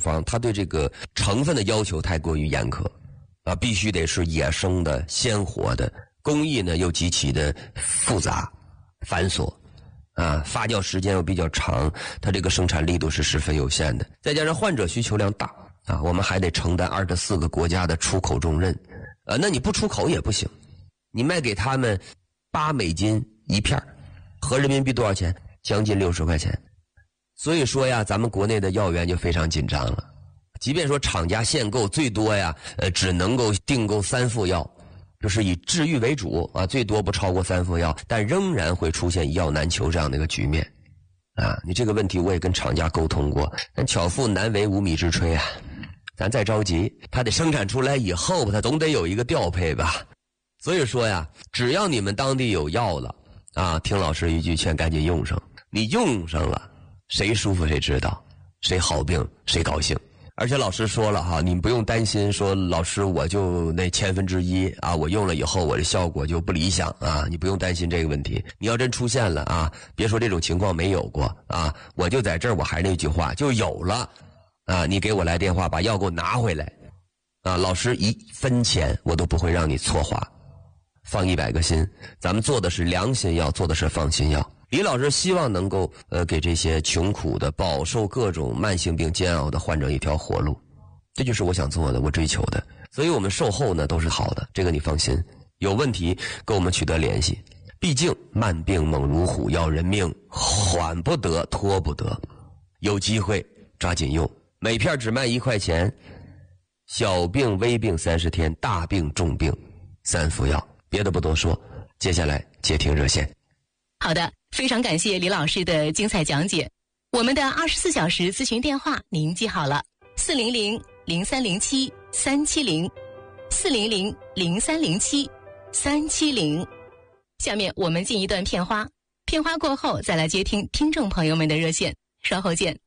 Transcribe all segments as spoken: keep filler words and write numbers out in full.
方，它对这个成分的要求太过于严苛啊，必须得是野生的、鲜活的，工艺呢又极其的复杂、繁琐。啊，发酵时间又比较长，它这个生产力度是十分有限的，再加上患者需求量大啊，我们还得承担二十四个国家的出口重任，呃，那你不出口也不行，你卖给他们八美金一片，合人民币多少钱？将近六十块钱。所以说呀，咱们国内的药源就非常紧张了，即便说厂家限购，最多呀，呃，只能够订购三副药。就是以治愈为主啊，最多不超过三副药，但仍然会出现一药难求这样的一个局面啊。你这个问题我也跟厂家沟通过，但巧妇难为无米之炊啊。咱再着急，它得生产出来以后，它总得有一个调配吧。所以说呀，只要你们当地有药了啊，听老师一句劝，赶紧用上。你用上了，谁舒服谁知道，谁好病谁高兴。而且老师说了哈，你们不用担心说老师我就那千分之一啊，我用了以后我的效果就不理想啊，你不用担心这个问题。你要真出现了啊，别说这种情况没有过啊，我就在这儿，我还是那句话，就有了啊，你给我来电话把药给我拿回来啊，老师一分钱我都不会让你错花，放一百个心，咱们做的是良心药，做的是放心药。李老师希望能够呃给这些穷苦的、饱受各种慢性病煎熬的患者一条活路，这就是我想做的，我追求的。所以我们售后呢都是好的，这个你放心。有问题跟我们取得联系，毕竟慢病猛如虎，要人命，缓不得，拖不得。有机会抓紧用，每片只卖一块钱，小病微病三十天，大病重病三副药。别的不多说，接下来接听热线。 好的，非常感谢李老师的精彩讲解。我们的二十四小时咨询电话您记好了，四零零零三零七三七零，四零零零三零七三七零。下面我们进一段片花，片花过后再来接听听众朋友们的热线，稍后见。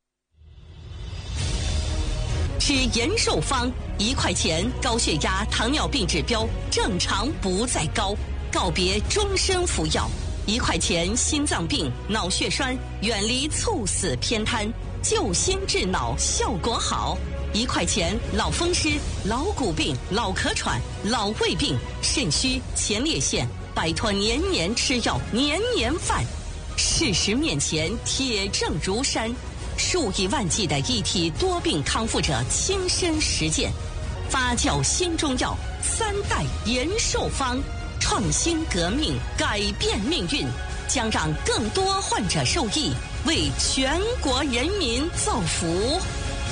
吃延寿方，一块钱，高血压、糖尿病指标正常不再高，告别终身服药。一块钱，心脏病、脑血栓，远离猝死偏瘫，救心治脑效果好。一块钱，老风湿、老骨病、老咳喘、老胃病、肾虚、前列腺，摆脱年年吃药、年年犯。事实面前，铁证如山，数以万计的一体多病康复者亲身实践，发酵新中药，三代延寿方。创新革命，改变命运，将让更多患者受益，为全国人民造福。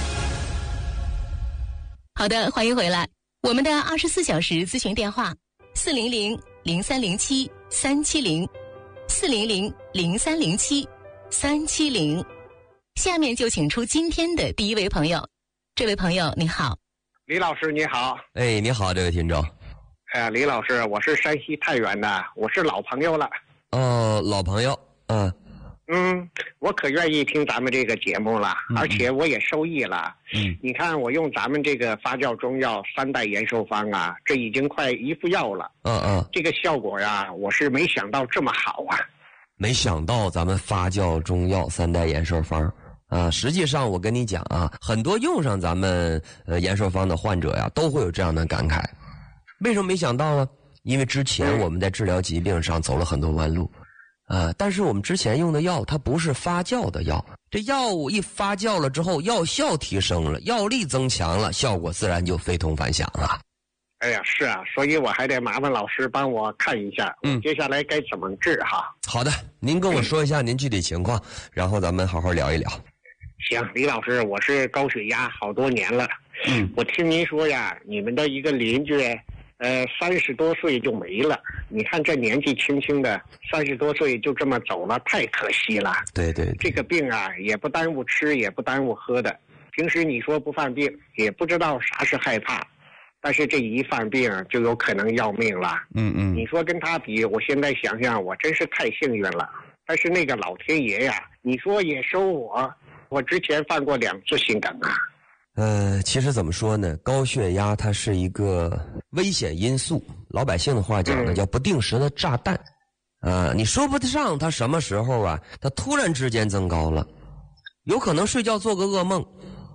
好的，欢迎回来。我们的二十四小时咨询电话：四零零零三零七三七零，四零零零三零七三七零。下面就请出今天的第一位朋友。这位朋友，你好。 李老师，你好。 哎，你好，这位听众。 哎呀，李老师，我是山西太原的，我是老朋友了。 哦，老朋友，嗯， 嗯，我可愿意听咱们这个节目了，嗯、而且我也受益了。 嗯， 你看我用咱们这个发酵中药三代延寿方啊，这已经快一副药了。 嗯嗯， 这个效果呀，我是没想到这么好啊。 没想到咱们发酵中药三代延寿方啊，实际上我跟你讲啊，很多用上咱们呃延寿方的患者呀，都会有这样的感慨。为什么没想到呢？因为之前我们在治疗疾病上走了很多弯路，呃，但是我们之前用的药它不是发酵的药，这药物一发酵了之后，药效提升了，药力增强了，效果自然就非同凡响了。 哎呀，是啊，所以我还得麻烦老师帮我看一下，嗯，接下来该怎么治哈？ 好的，您跟我说一下您具体情况，然后咱们好好聊一聊。 行，李老师，我是高血压好多年了，嗯，我听您说呀，你们的一个邻居。呃，三十多岁就没了。你看这年纪轻轻的，三十多岁就这么走了，太可惜了。 对 对, 对， 这个病啊，也不耽误吃，也不耽误喝的。平时你说不犯病，也不知道啥是害怕，但是这一犯病就有可能要命了。 嗯嗯， 你说跟他比，我现在想想，我真是太幸运了。但是那个老天爷呀，你说也收我，我之前犯过两次心梗啊。 呃，其实怎么说呢？高血压它是一个危险因素，老百姓的话讲呢，叫不定时的炸弹。啊、呃，你说不上它什么时候啊，它突然之间增高了，有可能睡觉做个噩梦，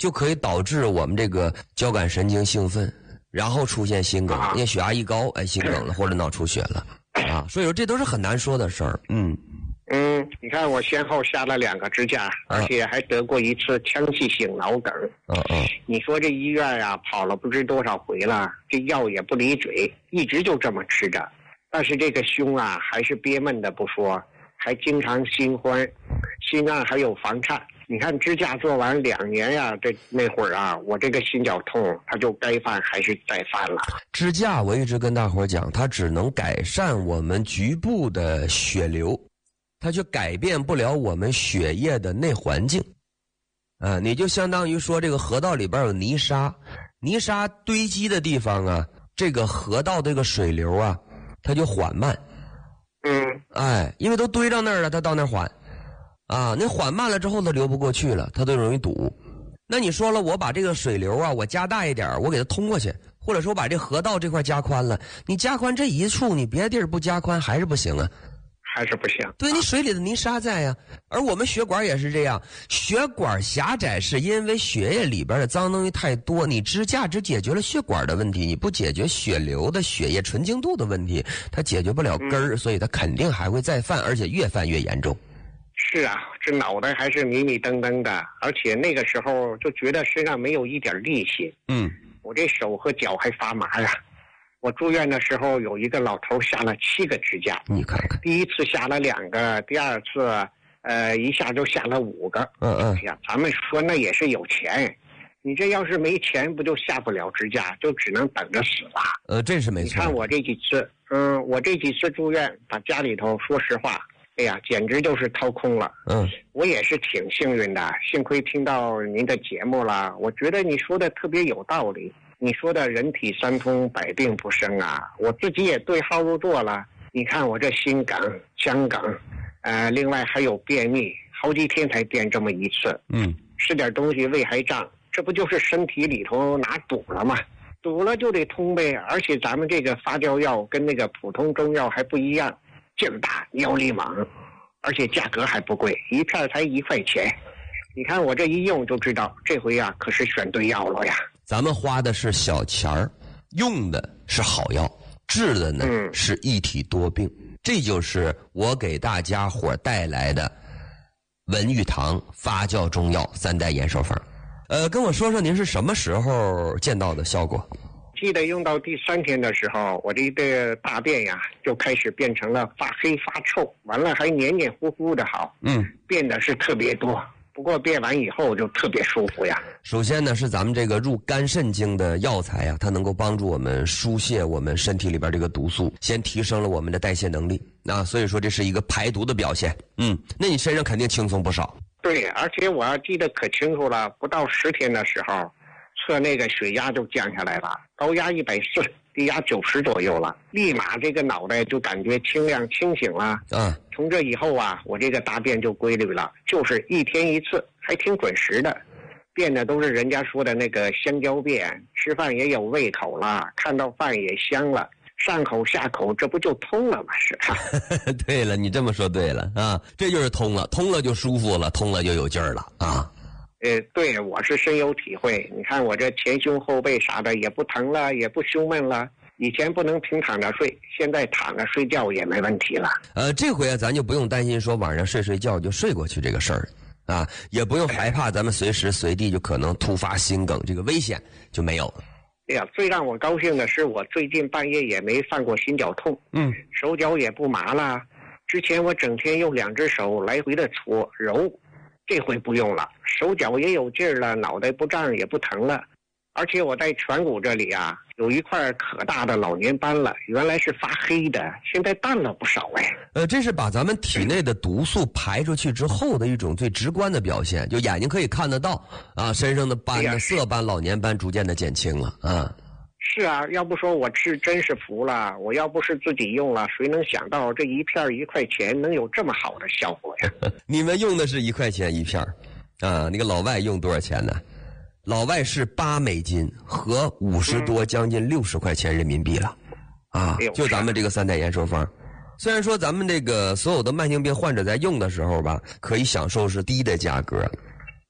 就可以导致我们这个交感神经兴奋，然后出现心梗，因为血压一高，哎，心梗了或者脑出血了啊。所以说这都是很难说的事儿。嗯嗯，你看我先后下了两个支架，而且还得过一次腔隙性脑梗。 嗯嗯， 你说这医院呀、啊，跑了不知多少回了，这药也不离嘴，一直就这么吃着。但是这个胸啊，还是憋闷的不说，还经常心慌，心脏还有房颤。你看支架做完两年呀、啊，这那会儿啊，我这个心绞痛，它就该犯还是再犯了。 支架我一直跟大伙讲，它只能改善我们局部的血流，它却改变不了我们血液的内环境。啊，你就相当于说这个河道里边有泥沙，泥沙堆积的地方啊，这个河道这个水流啊，它就缓慢。 嗯， 哎，因为都堆到那儿了，它到那儿缓。啊，那缓慢了之后它流不过去了，它都容易堵。那你说了，我把这个水流啊，我加大一点，我给它通过去，或者说把这河道这块加宽了，你加宽这一处，你别的地儿不加宽还是不行啊， 还是不行。 对，你水里的泥沙在呀、啊。而我们血管也是这样，血管狭窄是因为血液里边的脏东西太多，你支架只解决了血管的问题，你不解决血流的血液纯净度的问题，它解决不了根儿、嗯，所以它肯定还会再犯，而且越犯越严重。 是啊，这脑袋还是迷迷瞪瞪的，而且那个时候就觉得身上没有一点力气。 嗯， 我这手和脚还发麻呀。我住院的时候，有一个老头下了七个支架， 你看看， 第一次下了两个，第二次，呃，一下就下了五个。 嗯嗯， 哎呀，咱们说那也是有钱，你这要是没钱，不就下不了支架，就只能等着死了。 呃，这是没错。 你看我这几次，嗯，我这几次住院，把家里头说实话。哎呀，简直就是掏空了。 嗯， 我也是挺幸运的，幸亏听到您的节目了。我觉得你说的特别有道理。你说的人体三通，百病不生啊，我自己也对号入座了。你看我这心梗、腔梗，呃，另外还有便秘，好几天才便这么一次。 嗯， 吃点东西胃还胀，这不就是身体里头哪堵了吗？堵了就得通呗。而且咱们这个发酵药跟那个普通中药还不一样。劲儿大，药力猛，而且价格还不贵，一片才一块钱。你看我这一用就知道，这回呀、啊、可是选对药了呀。 咱们花的是小钱儿，用的是好药，治的呢、嗯、是一体多病。这就是我给大家伙带来的文玉堂发酵中药三代延寿方。呃，跟我说说您是什么时候见到的效果？ 记得用到第三天的时候，我这个大便呀就开始变成了发黑发臭，完了还黏黏糊糊的好， 嗯， 变的是特别多。不过变完以后就特别舒服呀。 首先呢，是咱们这个入肝肾经的药材呀，它能够帮助我们疏泄我们身体里边这个毒素，先提升了我们的代谢能力。那所以说这是一个排毒的表现。嗯，那你身上肯定轻松不少。 对，而且我要记得可清楚了，不到十天的时候。测那个血压就降下来了，高压一百四，低压九十左右了，立马这个脑袋就感觉清亮清醒了。 嗯， 从这以后啊，我这个大便就规律了，就是一天一次，还挺准时的。便的都是人家说的那个香蕉便，吃饭也有胃口了，看到饭也香了，上口下口，这不就通了吗？是吧？ 对了，你这么说对了啊，这就是通了，通了就舒服了，通了就有劲儿了啊。 呃，对，我是深有体会。你看我这前胸后背啥的也不疼了，也不胸闷了。以前不能平躺着睡，现在躺着睡觉也没问题了。 呃，这回啊，咱就不用担心说晚上睡睡觉就睡过去这个事儿啊，也不用害怕咱们随时随地就可能突发心梗这个危险就没有了。 哎呀，最让我高兴的是，我最近半夜也没犯过心绞痛， 嗯， 手脚也不麻了。之前我整天用两只手来回的搓揉。这回不用了，手脚也有劲儿了，脑袋不胀也不疼了，而且我在颧骨这里啊有一块可大的老年斑了，原来是发黑的，现在淡了不少哎。 呃，这是把咱们体内的毒素排出去之后的一种最直观的表现，就眼睛可以看得到啊，身上的斑的色斑、老年斑逐渐的减轻了啊。 是啊，要不说我是真是服了，我要不是自己用了，谁能想到这一片一块钱能有这么好的效果呀？ 你们用的是一块钱一片啊，那个老外用多少钱呢？老外是八美金和五十多，将近六十块钱人民币了，啊，就咱们这个三代延寿方。虽然说咱们这个所有的慢性病患者在用的时候吧，可以享受是低的价格，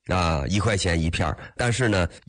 啊，一块钱一片儿，但是呢。